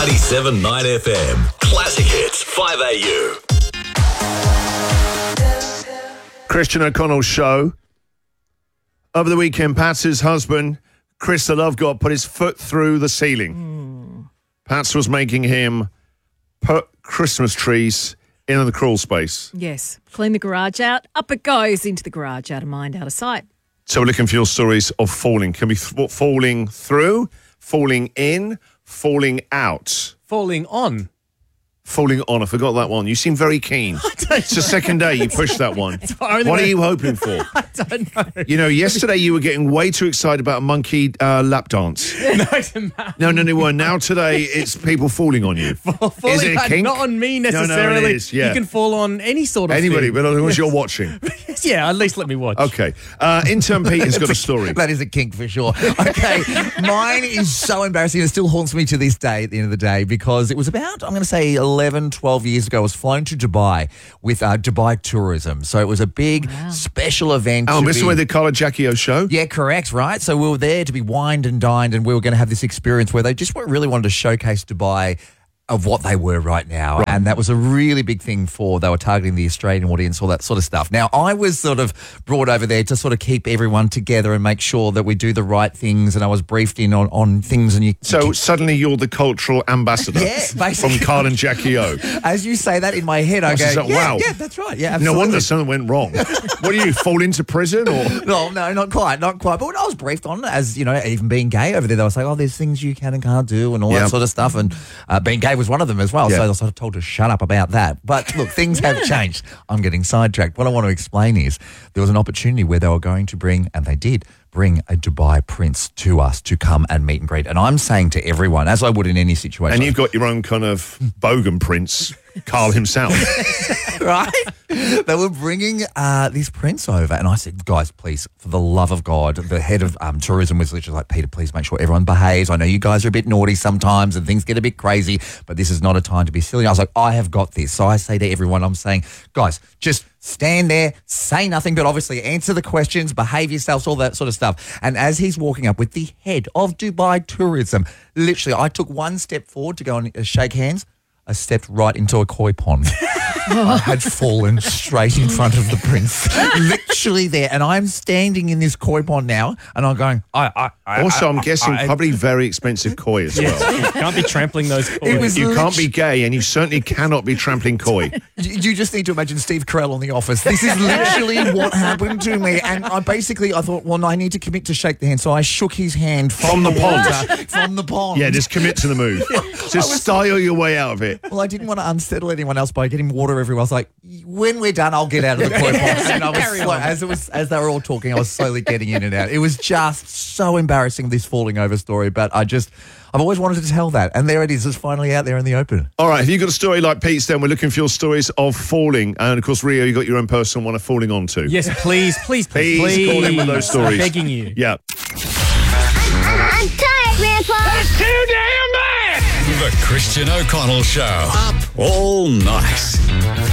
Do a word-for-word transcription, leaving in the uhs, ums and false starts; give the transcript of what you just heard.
ninety-seven point nine F M. Classic Hits, five A U. Christian O'Connell's show. Over the weekend, Pat's husband, Chris the Love God, put his foot through the ceiling. Mm. Pat's was making him put Christmas trees into the crawl space. Yes. Clean the garage out. Up it goes into the garage. Out of mind, out of sight. So we're looking for your stories of falling. Can be th- falling through, falling in, falling out. Falling on. Falling on. I forgot that one. You seem very keen. It's the second day you pushed that one. What are you hoping for? I don't know. You know, yesterday you were getting way too excited about a monkey uh, lap dance. No, it didn't matter. No, no, no. Well, now today it's people falling on you. Falling, is it a kink? Not on me necessarily. No, no, it is, yeah. You can fall on any sort of Anybody, thing. but as long as you're watching. Yeah, at least let me watch. Okay. Uh, intern Pete has got a story. That is a kink for sure. Okay, mine is so embarrassing. It still haunts me to this day at the end of the day because it was about, I'm going to say, eleven, twelve years ago. I was flown to Dubai with uh, Dubai Tourism. So it was a big wow. special event. Oh, to this is be- where the Carla Jackie O show? Yeah, correct, right? So we were there to be wined and dined and we were going to have this experience where they just really wanted to showcase Dubai of what they were right now. Right. And that was a really big thing for, they were targeting the Australian audience, all that sort of stuff. Now, I was sort of brought over there to sort of keep everyone together and make sure that we do the right things, and I was briefed in on, on things. And you So suddenly you're the cultural ambassador yeah, basically. from Carla and Jackie O. As you say that in my head, I What's go, that? yeah, Wow. yeah, that's right. Yeah, absolutely. No wonder something went wrong. What do you, fall into prison or? No, no, not quite, not quite. But when I was briefed on, as you know, even being gay over there, they were saying, oh, there's things you can and can't do and all Yeah. that sort of stuff. And uh, being gay was one of them as well. Yeah. So I was sort of told to shut up about that. But look, things have changed. I'm getting sidetracked. What I want to explain is there was an opportunity where they were going to bring, and they did, bring a Dubai prince to us to come and meet and greet. And I'm saying to everyone, as I would in any situation. And you've got your own kind of bogan prince, Carl himself. Right? They were bringing uh, this prince over, and I said, guys, please, for the love of God, the head of um, tourism was literally like, Peter, please make sure everyone behaves. I know you guys are a bit naughty sometimes and things get a bit crazy, but this is not a time to be silly. I was like, I have got this. So I say to everyone, I'm saying, guys, just stand there, say nothing, but obviously answer the questions, behave yourselves, all that sort of stuff. And as he's walking up with the head of Dubai Tourism, literally, I took one step forward to go and uh, shake hands. I stepped right into a koi pond. I had fallen straight in front of the prince, literally there. And I'm standing in this koi pond now, and I'm going, I, I, I Also, I, I'm guessing I- probably very expensive koi as well. Yeah, you can't be trampling those It corners. was- You can't be gay, and you certainly cannot be trampling koi. You you just need to imagine Steve Carell on The Office. This is literally what happened to me. And I basically, I thought, well, no, I need to commit to shake the hand. So I shook his hand from, From the pond. water, from the pond. Yeah, just commit to the move. Just style your way out of it. Well, I didn't want to unsettle anyone else by getting water everywhere. I was like, when we're done, I'll get out of the koi pond. And I was Carry slow, on. as it was as they were all talking, I was slowly getting in and out. It was just so embarrassing, this falling over story. But I just, I've always wanted to tell that. And there it is. It's finally out there in the open. All right, have you got a story like Pete's then? We're looking for your stories of falling. And, of course, Rio, you got your own personal one of falling onto. Yes, please, please, please, Please call in with those stories. I'm begging you. Yeah. I'm tired, Grandpa. That's too damn bad! The Christian O'Connell Show. Up all night.